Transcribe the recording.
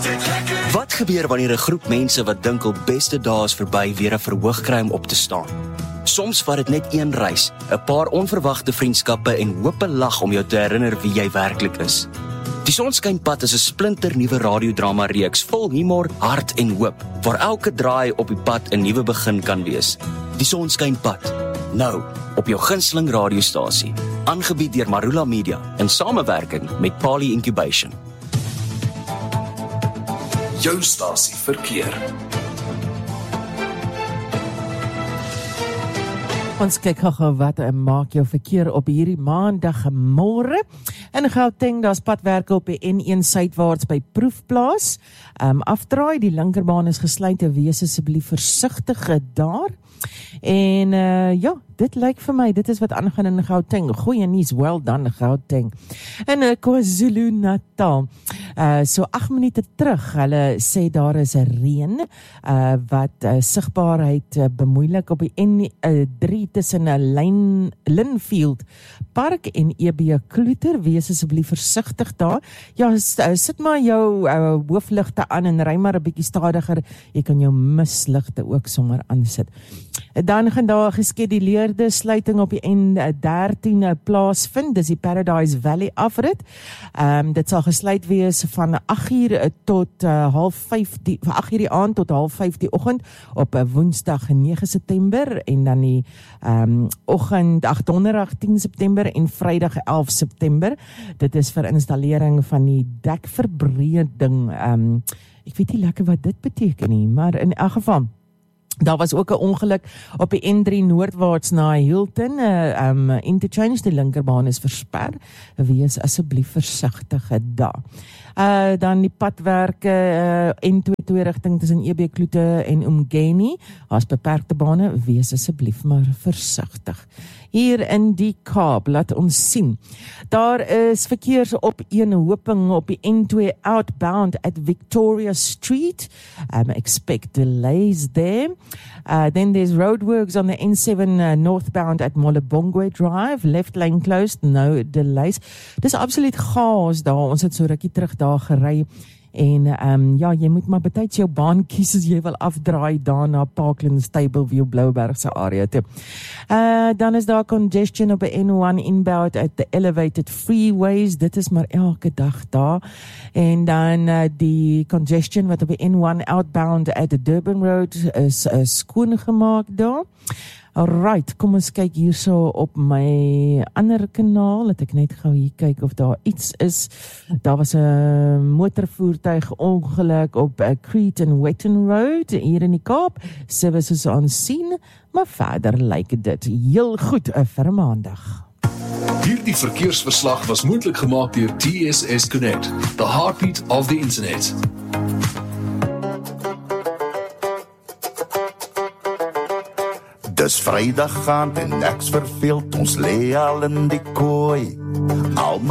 Wat gebeur wanneer 'n groep mense wat dink hul beste dae is verby weer 'n verhoog kry om op te staan? Soms vat dit net een reis, 'n paar onverwagte vriendskappe en hoop 'n lag om jou te herinner wie jy werklik is. Die Sonskynpad is 'n splinternuwe radiodrama reeks vol humor, hart en hoop, waar elke draai op die pad 'n nuwe begin kan wees. Die Sonskynpad, nou op jou gunsteling radiostasie, aangebied deur Marula Media in samewerking met Pali Incubation. Jou stasie verkeer. Ons kyk gou wat maak jou verkeer op hierdie maandagmôre. In Gauteng, daar's padwerke op die N1 suidwaarts by Proefplaas. Afdraai, die linkerbaan is gesluit, wees asseblief versigtig daar. En ja, dit lyk vir my, dit is wat aangaan in Gauteng. Goeie nuus, well done Gauteng. In KwaZulu-Natal, so 8 minute terug, hulle sê daar is 'n reën wat sigbaarheid bemoeilik op die N3 tussen Linfield Park en EB Kloeter. Wees asseblief versigtig daar. Ja, sit maar jou hoofligte aan en ry maar 'n bietjie stadiger. Jy kan jou misligte ook sommer aansit. Dan gaan daar geskeduleerde sluiting op die N13 plaasvind, dis die Paradise Valley afrit. Dit sal gesluit wees van 8:00 tot 4:30 8:00 die aand tot 4:30 die oggend op Woensdag 9 September en dan die Donderdag 10 September en Vrydag 11 September. Dit is vir installering van die dekverbreding. Ek weet nie lekker wat dit beteken nie, maar in elk geval, daar was ook 'n ongeluk op die N3 noordwaarts na Hilton, interchange, die linkerbaan is versper. Wees asseblief versigtig daar. Dan die padwerke N22 rigting tussen EB Kloete en Umgeni, as beperkte bane, wees asseblief maar versigtig. Hier in die Kaap, laat ons sien. Daar is verkeersopeenhoping op die N2 outbound at Victoria Street. Expect delays there. Then there's roadworks on the N7 northbound at Mollabongwe Drive. Left lane closed, no delays. Dis absoluut chaos daar. Ons het so rukkie terug daar gery. En ja, jy moet maar betyds jou baan kies as jy wil afdraai daar na Parkland, Stableview, Blouberg se area toe. Dan is daar congestion op die N1 inbound at the elevated freeways. Dit is maar elke dag daar. En dan die congestion wat op die N1 outbound at the Durban Road is skoongemaak daar. Alright, kom ons kyk hierso op my ander kanaal, dat ek net gou hier kyk of daar iets is. Daar was 'n motorvoertuig ongeluk op Crete and Wetton Road hier in die Kaap. Services on scene, maar verder lyk dit heel goed vir Maandag. Hierdie verkeersverslag was moontlik gemaak deur TSS Connect, the heartbeat of the internet. Dis Vrydag gaan en niks verveeld, ons lê al in die kooi. Al